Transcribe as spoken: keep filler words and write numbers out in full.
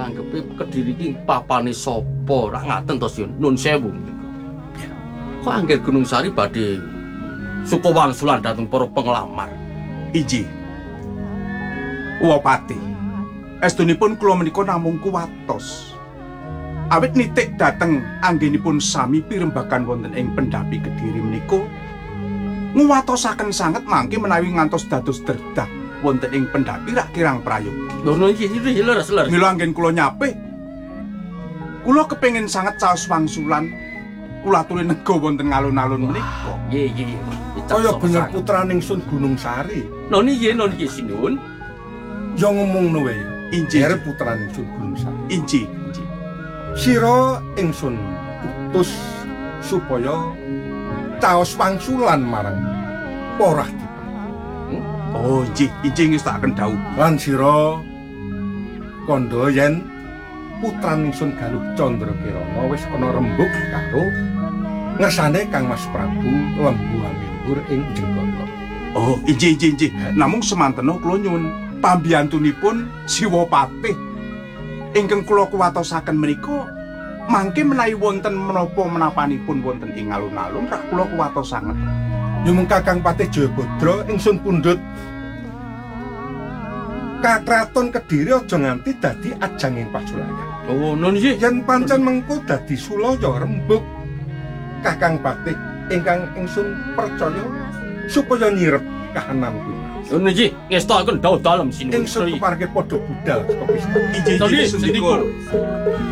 nganggepe Kediri iki papane sapa ra ngaten to Sun nun sewu kok angger Gunung Sari badhe suka wangsulan dhateng para penglamar. Inji Uwapati estunipun kula menika namung kuwatos awit nitik dhateng anggenipun sami pirembagan wonten ing Pendapi Kediri menika nguwatosaken sanget mangke menawi ngantos dados derdah wonten ing Pendapi rak kirang prayogi. Lho iki iki leres leres. Mila anggen kula nyapih kula kepengin sanget caos wangsulan kula aturi nega wonten alun-alun menika. Nggih nggih. Kaya bener putraning Sun Gunung Sari. Non iki non iki Sinun. Ya ngomongno wae. Inji Are putraning Sun Gunung Sari. Inji, inji. Sira ingsun utus supaya caos wangsulan marang Porah Dipa. Oh, inji, inji ngestakaken dawuh. Lan sira kandha yen putraning Sun Galuh Candra Kirana wis ana rembug karo ngersane Kang Mas Prabu Lembu Aminggur ing Jenggala. Oh, inji, inji, inji. Namung semantena kula nyuwun pambiyantunipun Siwapatih ingkang kula kuwatosaken menika mangke menawi wonten menapa menapanipun wonten ing alun-alun rak kula kuwatos sanget. Nyuwun Kakang Patih Jayabadra ingsun pundhut ka kraton Kediri aja nganti dadi ajanging pasulayan. Oh, non iki Yen pancen mengko dadi sulaya rembug Kakang Patih ingkang ingsun percaya supaya nyirep kahanan kuwi. non iki ngestakaken dawuh dalem Sinun. Ingsun keparke padha budal saka pista. Inji, Tadi, inji, sendiko. sendiko.